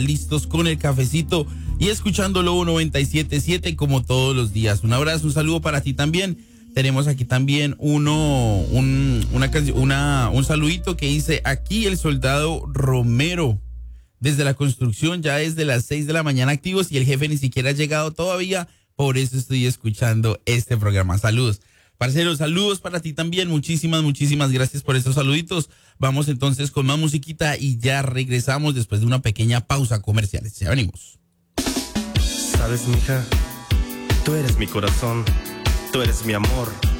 listos con el cafecito y escuchando Lobo 97.7 como todos los días. Un abrazo, un saludo para ti también. Tenemos aquí también un saludito que dice: aquí el soldado Romero, desde la construcción, ya desde las 6 de la mañana activos y el jefe ni siquiera ha llegado todavía, por eso estoy escuchando este programa. Saludos. Parceros, saludos para ti también. Muchísimas gracias por estos saluditos. Vamos entonces con más musiquita y ya regresamos después de una pequeña pausa comercial. Ya venimos. Sabes, mija, tú eres mi corazón, tú eres mi amor.